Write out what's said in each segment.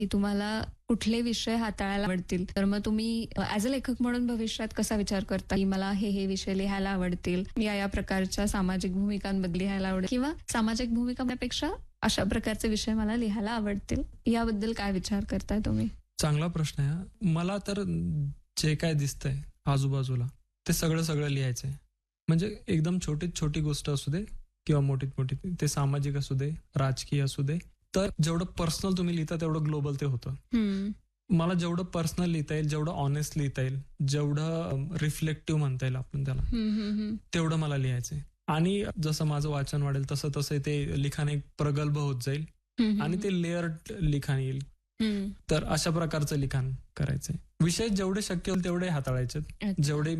की तुम्हाला कुठले विषय हाताळायला आवडतील. तर मग तुम्ही ॲज अ लेखक म्हणून भविष्यात कसा विचार करता, की मला हे विषय लिहायला आवडतील, या प्रकारच्या सामाजिक भूमिकांबद्दल लिहायला आवडेल किंवा सामाजिक भूमिकांपेक्षा अशा प्रकारचे विषय मला लिहायला आवडतील. याबद्दल काय विचार करताय तुम्ही? चांगला प्रश्न आहे हा. मला तर जे काय दिसतंय आजूबाजूला ते सगळं लिहायचंय. म्हणजे एकदम छोटी गोष्ट असू दे किंवा मोठी ते सामाजिक असू दे, राजकीय असू दे. तर जेवढं पर्सनल तुम्ही लिहिता तेवढं ग्लोबल ते होतं. मला जेवढं पर्सनल लिहिता येईल, जेवढं ऑनेस्ट लिहिता येईल, जेवढं रिफ्लेक्टिव्ह म्हणता येईल आपण त्याला, तेवढं मला लिहायचंय. आणि जसं माझं वाचन वाढेल तसं ते लिखाण एक प्रगल्भ होत जाईल आणि ते लेअर्ड लिखाण येईल. तर अशा प्रकारचं लिखाण करायचंय. विषय जेवढे शक्य होईल तेवढे हाताळायचे, जेवढे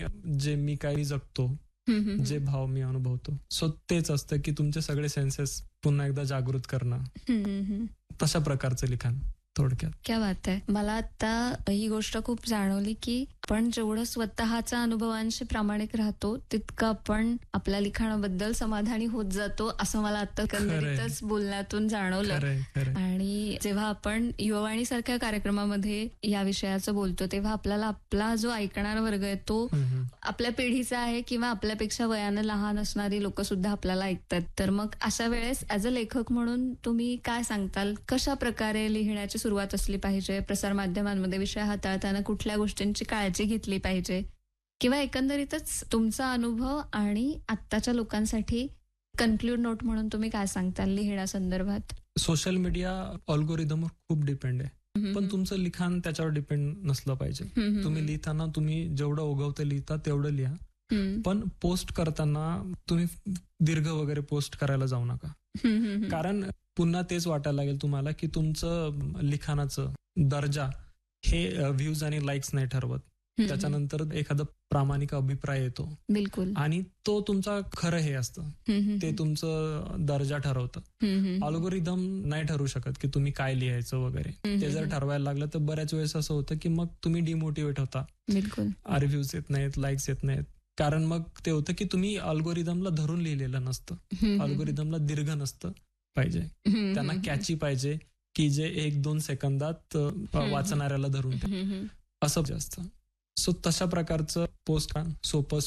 मी काही जगतो, जे भाव मी अनुभवतो. सो तेच असतं की तुमचे सगळे सेन्सेस पुन्हा एकदा जागृत करणं, तशा प्रकारचं लिखाण थोडक्यात. क्या बात आहे. मला आता ही गोष्ट खूप जाणवली की आपण जेवढं स्वतःच्या अनुभवांशी प्रामाणिक राहतो तितकं आपण आपल्या लिखाणाबद्दल समाधानी होत जातो, असं मला आता एकंदरीतच बोलण्यातून जाणवलं. आणि जेव्हा आपण युवावाणी सारख्या कार्यक्रमामध्ये या विषयाचं बोलतो तेव्हा आपल्याला आपला जो ऐकणारा वर्ग आहे तो आपल्या पिढीचा आहे किंवा आपल्यापेक्षा वयानं लहान असणारी लोक सुद्धा आपल्याला ऐकतात. तर मग अशा वेळेस ऍज अ लेखक म्हणून तुम्ही काय सांगताल, कशा प्रकारे लिहिण्याची सुरुवात असली पाहिजे, प्रसार माध्यमांमध्ये विषय हाताळताना कुठल्या गोष्टींची काळजी घेतली पाहिजे, किंवा एकंदरीतच तुमचा अनुभव आणि आत्ताच्या लोकांसाठी कन्क्लूड नोट म्हणून तुम्ही काय सांगताल लिहिण्यासंदर्भात? सोशल मीडिया अल्गोरिदमवर खूप डिपेंड आहे, पण तुमचं लिखाण त्याच्यावर डिपेंड नसलं पाहिजे. तुम्ही लिहिताना तुम्ही जेवढं ओघवतं लिहिता तेवढं लिहा, पण पोस्ट करताना तुम्ही दीर्घ वगैरे पोस्ट करायला जाऊ नका. कारण पुन्हा तेच वाटायला लागेल तुम्हाला की तुमचं लिखाणाचं दर्जा हे व्ह्यूज आणि लाईक्स नाही ठरवत. त्याच्यानंतर एखादा प्रामाणिक अभिप्राय येतो, बिलकुल, आणि तो तुमचा खरं हे असतं, ते तुमचं दर्जा ठरवतं. अल्गोरिदम नाही ठरवू शकत की तुम्ही काय लिहायचं वगैरे. ते जर ठरवायला लागलं तर बऱ्याच वेळेस असं होतं की मग तुम्ही डिमोटिवेट होता. बिलकुल, रिव्ह्यूज येत नाहीत, लाईक्स येत नाहीत. कारण मग ते होतं की तुम्ही अल्गोरिदमला धरून लिहिलेलं नसतं. अल्गोरिदमला दीर्घ नसतं पाहिजे, त्यांना कॅची पाहिजे की जे 1-2 सेकंदात वाचणाऱ्याला धरून असं जास्त. सो तशा प्रकारचं पोस्ट सोपं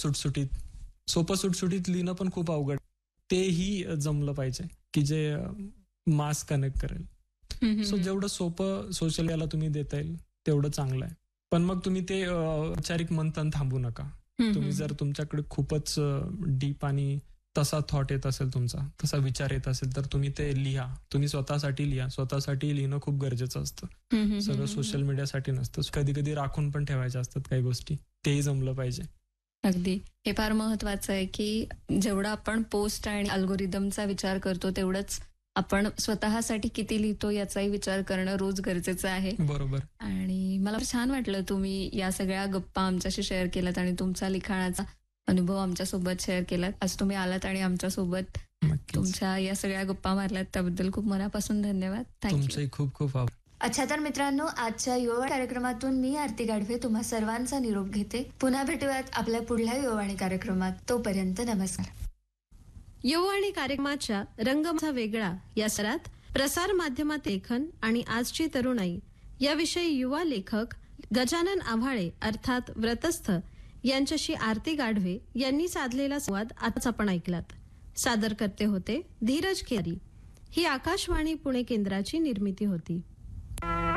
सुटसुटीत लिहिणं पण खूप अवघड. तेही जमलं पाहिजे की जे मास कनेक्ट करेल. सो जेवढं सोपं सोशल मीडियाला तुम्ही देता येईल तेवढं चांगलं आहे. पण मग तुम्ही ते वैचारिक मंथन थांबू नका. तुम्ही जर तुमच्याकडे खूपच डीप आणि तसा थॉट येत असेल, तुमचा तसा विचार येत असेल, तर तुम्ही ते लिहा. तुम्ही स्वतःसाठी लिहा. स्वतःसाठी लिहिणं खूप गरजेचं असतं. सगळं सोशल मीडियासाठी नसतं. कधी कधी राखून पण ठेवायच्या असतात काही गोष्टी, तेही जमलं पाहिजे. अगदी, हे फार महत्वाचं आहे की जेवढा आपण पोस्ट आणि अल्गोरिदमचा विचार करतो तेवढंच आपण स्वतःसाठी किती लिहितो याचाही विचार करणं रोज गरजेचं आहे. बरोबर. आणि मला छान वाटलं तुम्ही या सगळ्या गप्पा आमच्याशी शेअर केल्यात आणि तुमचा लिखाणाचा अनुभव आमच्यासोबत शेअर केलात. आज तुम्ही आलात आणि आमच्यासोबत तुमच्या या सगळ्या गप्पा मारल्यात, त्याबद्दल खूप मनापासून धन्यवाद. तुमचंही खूप खूप आभार. अच्छा, तर मित्रांनो, आजच्या युवा कार्यक्रमातून मी आरती गाढवे तुम्हा सर्वांचा निरोप घेते. पुन्हा भेटूयात आपल्या पुढल्या युवावाणी कार्यक्रमात. तोपर्यंत नमस्कार. युवावाणी कार्यक्रमाच्या रंगमाचा वेगळा या सरात प्रसार माध्यमात लेखन आणि आजची तरुणाई याविषयी युवा लेखक गजानन आव्हाळे अर्थात व्रतस्थ यांच्याशी आरती गाढवे यांनी साधलेला संवाद आताच आपण ऐकलात. सादर करते होते धीरज केरी. ही आकाशवाणी पुणे केंद्राची निर्मिती होती.